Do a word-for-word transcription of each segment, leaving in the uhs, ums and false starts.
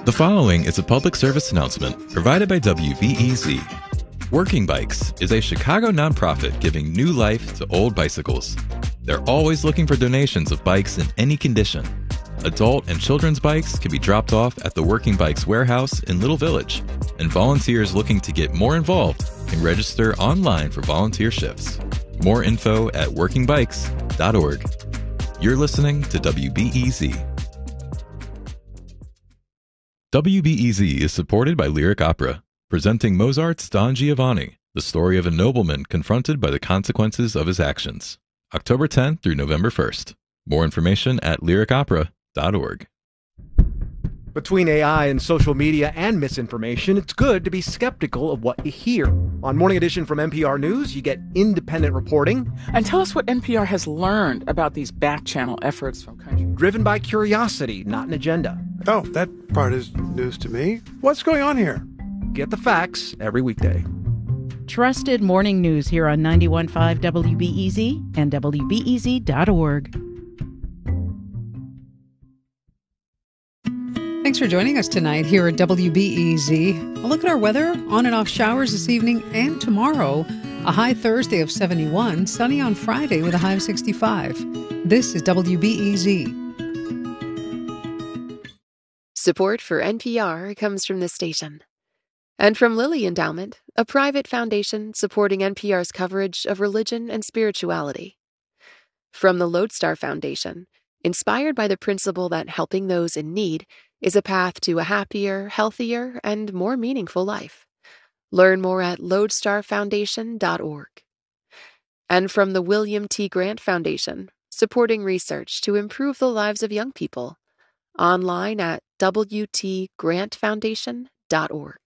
The following is a public service announcement provided by W B E Z. Working Bikes is a Chicago nonprofit giving new life to old bicycles. They're always looking for donations of bikes in any condition. Adult and children's bikes can be dropped off at the Working Bikes warehouse in Little Village, and volunteers looking to get more involved can register online for volunteer shifts. More info at working bikes dot org. You're listening to W B E Z. W B E Z is supported by Lyric Opera, presenting Mozart's Don Giovanni, the story of a nobleman confronted by the consequences of his actions. October tenth through November first. More information at lyric opera dot org. Between A I and social media and misinformation, it's good to be skeptical of what you hear. On Morning Edition from N P R News, you get independent reporting. And tell us what N P R has learned about these back-channel efforts from countries. Driven by curiosity, not an agenda. Oh, that part is news to me. What's going on here? Get the facts every weekday. Trusted morning news here on ninety-one point five W B E Z and W B E Z dot org. Thanks for joining us tonight here at W B E Z. A look at our weather, on and off showers this evening and tomorrow. A high Thursday of seventy-one, sunny on Friday with a high of sixty-five. This is W B E Z. Support for N P R comes from this station. And from Lilly Endowment, a private foundation supporting N P R's coverage of religion and spirituality. From the Lodestar Foundation, inspired by the principle that helping those in need is a path to a happier, healthier, and more meaningful life. Learn more at lodestar foundation dot org. And from the William T. Grant Foundation, supporting research to improve the lives of young people. Online at w t grant foundation dot org.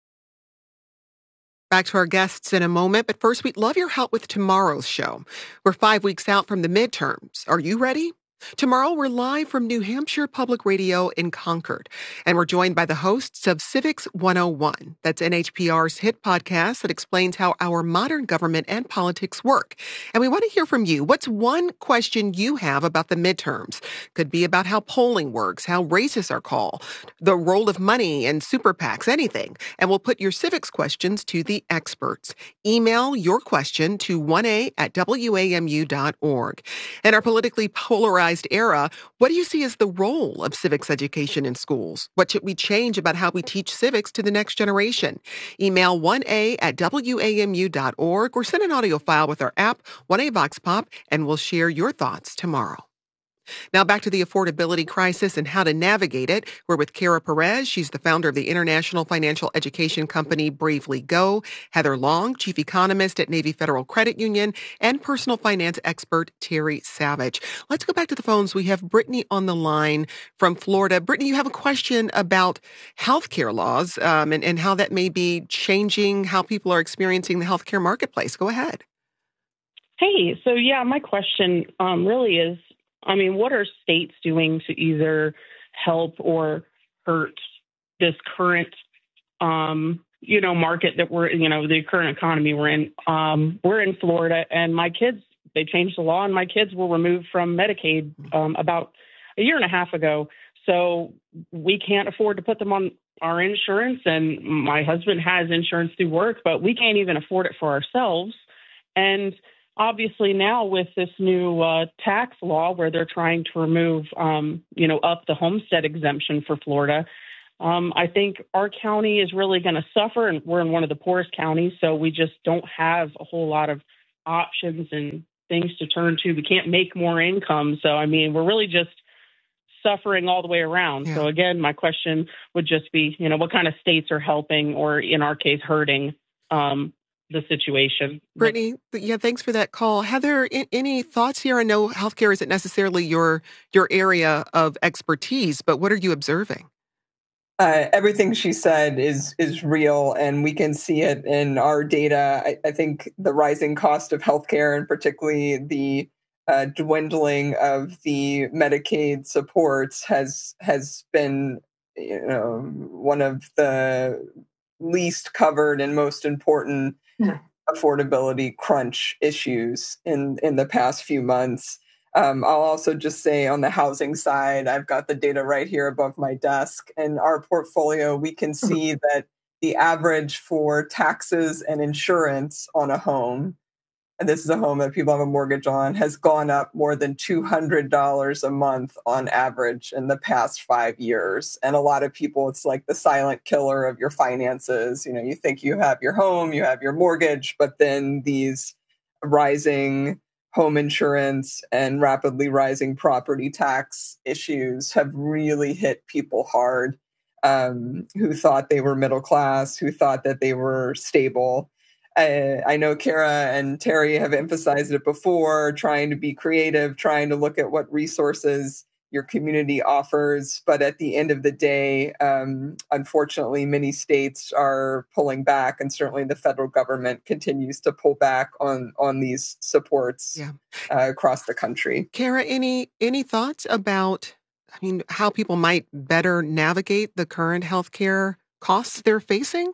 Back to our guests in a moment, but first we'd love your help with tomorrow's show. We're five weeks out from the midterms. Are you ready? Tomorrow, we're live from New Hampshire Public Radio in Concord, and we're joined by the hosts of Civics one oh one. That's N H P R's hit podcast that explains how our modern government and politics work. And we want to hear from you. What's one question you have about the midterms? Could be about how polling works, how races are called, the role of money and super PACs, anything. And we'll put your civics questions to the experts. Email your question to one a at w a m u dot org. In our politically polarized era, what do you see as the role of civics education in schools? What should we change about how we teach civics to the next generation? Email one a at w a m u dot org or send an audio file with our app, one A Vox Pop, and we'll share your thoughts tomorrow. Now back to the affordability crisis and how to navigate it. We're with Kara Perez. She's the founder of the international financial education company Bravely Go. Heather Long, chief economist at Navy Federal Credit Union, and personal finance expert Terry Savage. Let's go back to the phones. We have Brittany on the line from Florida. Brittany, you have a question about healthcare laws um, and, and how that may be changing how people are experiencing the healthcare marketplace. Go ahead. Hey, so yeah, my question um, really is, I mean, what are states doing to either help or hurt this current, um, you know, market that we're, you know, the current economy we're in? Um, we're in Florida, and my kids, they changed the law, and my kids were removed from Medicaid um, about a year and a half ago. So we can't afford to put them on our insurance, and my husband has insurance through work, but we can't even afford it for ourselves. And obviously now with this new uh, tax law where they're trying to remove, um, you know, up the homestead exemption for Florida, um, I think our county is really going to suffer, and we're in one of the poorest counties, so we just don't have a whole lot of options and things to turn to. We can't make more income. So, I mean, we're really just suffering all the way around. Yeah. So, again, my question would just be, you know, what kind of states are helping or, in our case, hurting um the situation. Brittany, yeah, thanks for that call. Heather, any thoughts here? I know healthcare isn't necessarily your your area of expertise, but what are you observing? Uh, everything she said is is real, and we can see it in our data. I, I think the rising cost of healthcare, and particularly the uh, dwindling of the Medicaid supports, has has been, you know, one of the least covered and most important affordability crunch issues in, in the past few months. Um, I'll also just say on the housing side, I've got the data right here above my desk. In our portfolio, we can see that the average for taxes and insurance on a home, and this is a home that people have a mortgage on, has gone up more than two hundred dollars a month on average in the past five years. And a lot of people, it's like the silent killer of your finances. You know, you think you have your home, you have your mortgage, but then these rising home insurance and rapidly rising property tax issues have really hit people hard, um, who thought they were middle class, who thought that they were stable. Uh, I know Kara and Terry have emphasized it before, trying to be creative, trying to look at what resources your community offers. But at the end of the day, um, unfortunately, many states are pulling back, and certainly the federal government continues to pull back on, on these supports yeah. uh, across the country. Kara, any any thoughts about, I mean, how people might better navigate the current healthcare costs they're facing?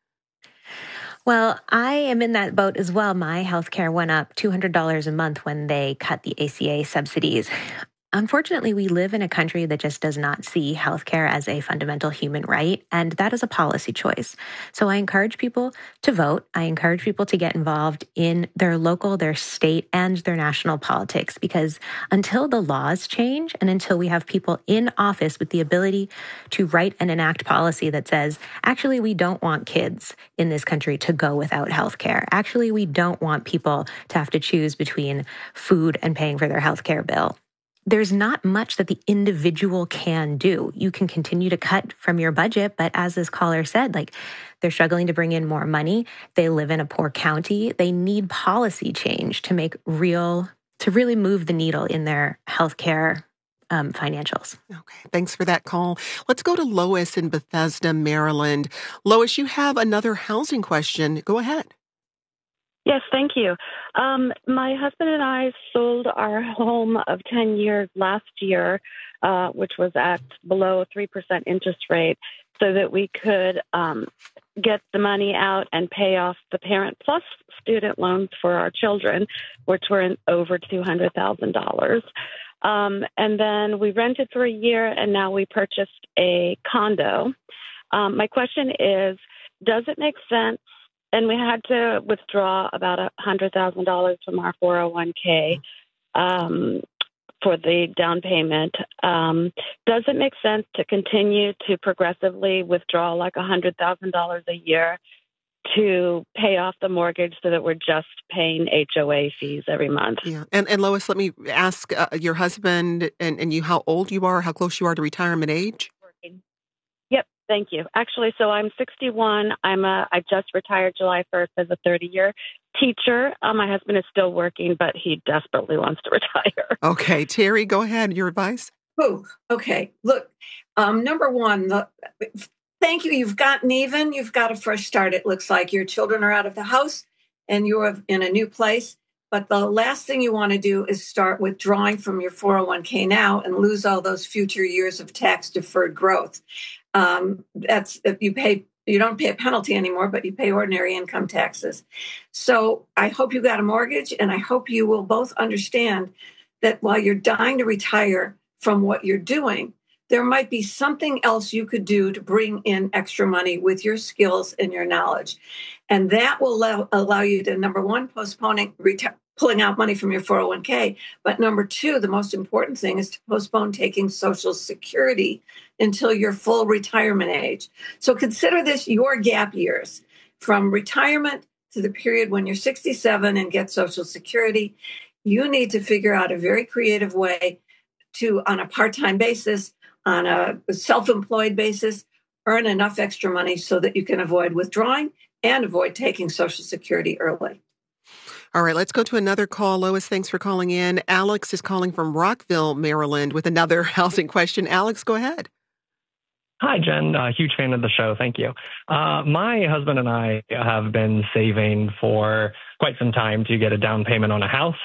Well, I am in that boat as well. My healthcare went up two hundred dollars a month when they cut the A C A subsidies. Unfortunately, we live in a country that just does not see healthcare as a fundamental human right, and that is a policy choice. So I encourage people to vote. I encourage people to get involved in their local, their state, and their national politics, because until the laws change and until we have people in office with the ability to write and enact policy that says, actually, we don't want kids in this country to go without healthcare. Actually, we don't want people to have to choose between food and paying for their healthcare bill. There's not much that the individual can do. You can continue to cut from your budget, but as this caller said, like, they're struggling to bring in more money. They live in a poor county. They need policy change to make real, to really move the needle in their healthcare um, financials. Okay, thanks for that call. Let's go to Lois in Bethesda, Maryland. Lois, you have another housing question. Go ahead. Yes, thank you. Um, my husband and I sold our home of ten years last year, uh, which was at below a three percent interest rate, so that we could um, get the money out and pay off the parent plus student loans for our children, which were in over two hundred thousand dollars. Um, and then we rented for a year, and now we purchased a condo. Um, my question is, does it make sense? And we had to withdraw about one hundred thousand dollars from our four oh one k um, for the down payment. Um, does it make sense to continue to progressively withdraw like one hundred thousand dollars a year to pay off the mortgage so that we're just paying H O A fees every month? Yeah. And, and Lois, let me ask uh, your husband and, and you how old you are, how close you are to retirement age? Working. Yep. Thank you. Actually, so I'm sixty-one. I'm a, I just retired July first as a thirty-year teacher. Uh, my husband is still working, but he desperately wants to retire. Okay. Terry, go ahead. Your advice? Oh, okay. Look, um, number one, the, thank you. You've gotten even. You've got a fresh start. It looks like your children are out of the house and you're in a new place. But the last thing you want to do is start withdrawing from your four oh one k now and lose all those future years of tax deferred growth. Um, that's if you pay, you don't pay a penalty anymore, but you pay ordinary income taxes. So I hope you got a mortgage, and I hope you will both understand that while you're dying to retire from what you're doing, there might be something else you could do to bring in extra money with your skills and your knowledge. And that will allow, allow you to, number one, postponing reti- pulling out money from your four oh one k. But number two, the most important thing is to postpone taking Social Security until your full retirement age. So consider this your gap years from retirement to the period when you're sixty-seven and get Social Security. You need to figure out a very creative way to, on a part-time basis, on a self-employed basis, earn enough extra money so that you can avoid withdrawing and avoid taking Social Security early. All right, let's go to another call. Lois, thanks for calling in. Alex is calling from Rockville, Maryland, with another housing question. Alex, go ahead. Hi, Jen. Uh, huge fan of the show. Thank you. Uh, my husband and I have been saving for quite some time to get a down payment on a house.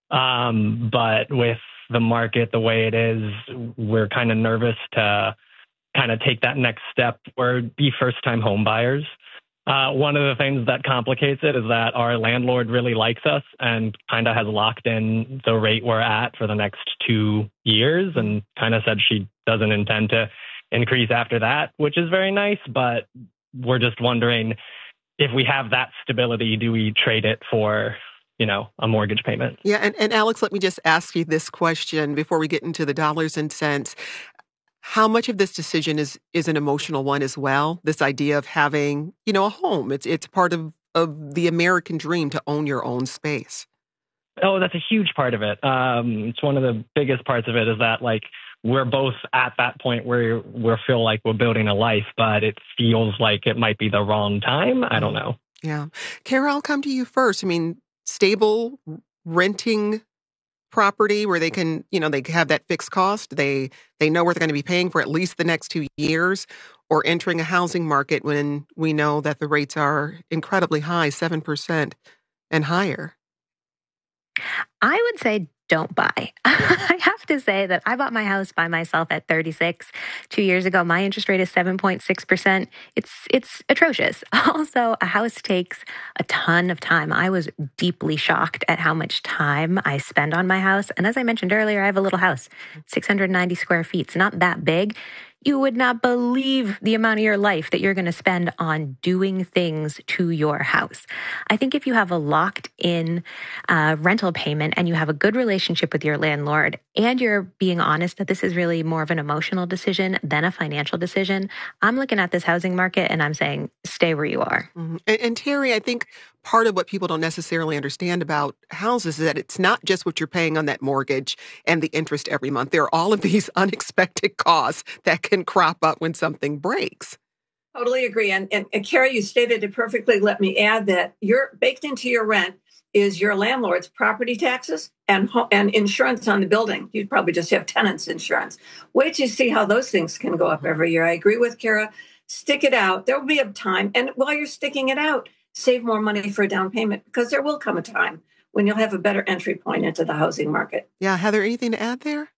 Um, but with the market the way it is, we're kind of nervous to kind of take that next step. We're be first-time home buyers. Uh, one of the things that complicates it is that our landlord really likes us and kind of has locked in the rate we're at for the next two years and kind of said she doesn't intend to increase after that, which is very nice. But we're just wondering, if we have that stability, do we trade it for, you know, a mortgage payment? Yeah. And, and Alex, let me just ask you this question before we get into the dollars and cents. How much of this decision is is an emotional one as well? This idea of having, you know, a home. It's it's part of, of the American dream to own your own space. Oh, that's a huge part of it. Um, it's one of the biggest parts of it is that, like, we're both at that point where we feel like we're building a life, but it feels like it might be the wrong time. I don't know. Yeah. Kara, I'll come to you first. I mean, stable renting property where they can, you know, they have that fixed cost. They they know where they're going to be paying for at least the next two years, or entering a housing market when we know that the rates are incredibly high, seven percent and higher. I would say don't buy. I have to say that I bought my house by myself at thirty-six two years ago. My interest rate is seven point six percent. It's it's atrocious. Also, a house takes a ton of time. I was deeply shocked at how much time I spend on my house. And as I mentioned earlier, I have a little house, six hundred ninety square feet. It's not that big. You would not believe the amount of your life that you're going to spend on doing things to your house. I think if you have a locked in uh, rental payment and you have a good relationship with your landlord and you're being honest that this is really more of an emotional decision than a financial decision, I'm looking at this housing market and I'm saying, stay where you are. Mm-hmm. And, and Terry, I think part of what people don't necessarily understand about houses is that it's not just what you're paying on that mortgage and the interest every month. There are all of these unexpected costs that can crop up when something breaks. Totally agree. And, and, and Carrie, you stated it perfectly. Let me add that you're baked into your rent is your landlord's property taxes and ho- and insurance on the building. You'd probably just have tenants insurance. Wait till you see how those things can go up every year. I agree with Kara. Stick it out. There will be a time. And while you're sticking it out, save more money for a down payment, because there will come a time when you'll have a better entry point into the housing market. Yeah. Heather, anything to add there?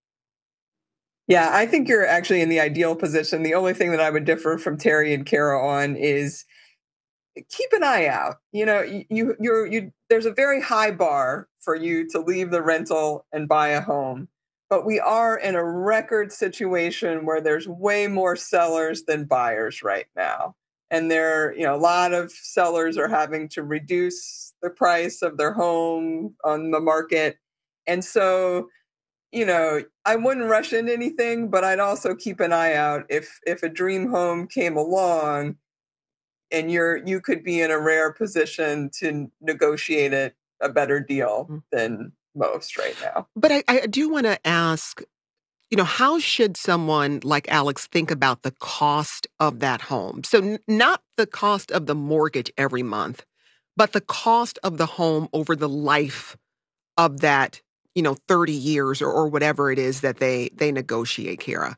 Yeah, I think you're actually in the ideal position. The only thing that I would differ from Terry and Kara on is keep an eye out. You know, you you're you there's a very high bar for you to leave the rental and buy a home. But we are in a record situation where there's way more sellers than buyers right now. And there, you know, a lot of sellers are having to reduce the price of their home on the market. And so, you know, I wouldn't rush into anything, but I'd also keep an eye out if if a dream home came along and you're you could be in a rare position to negotiate it a better deal than most right now. But I, I do want to ask, you know, how should someone like Alex think about the cost of that home? So n- not the cost of the mortgage every month, but the cost of the home over the life of that, you know, thirty years or, or whatever it is that they they negotiate, Kara.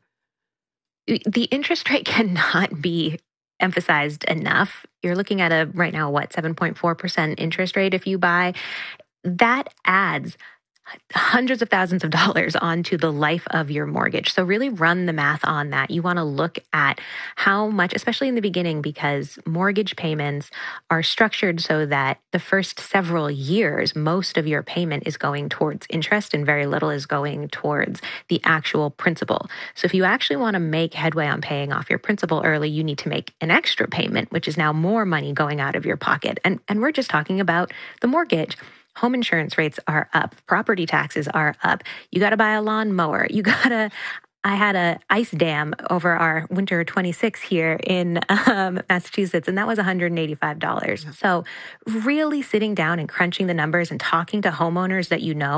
The interest rate cannot be emphasized enough. You're looking at a right now, what, seven point four percent interest rate if you buy. That adds hundreds of thousands of dollars onto the life of your mortgage. So really run the math on that. You want to look at how much, especially in the beginning, because mortgage payments are structured so that the first several years, most of your payment is going towards interest and very little is going towards the actual principal. So if you actually want to make headway on paying off your principal early, you need to make an extra payment, which is now more money going out of your pocket. And, and we're just talking about the mortgage. Home insurance rates are up. Property taxes are up. You got to buy a lawnmower. You got to, I had a ice dam over our winter twenty-six here in um, Massachusetts, and that was one hundred eighty-five dollars. So really sitting down and crunching the numbers and talking to homeowners that you know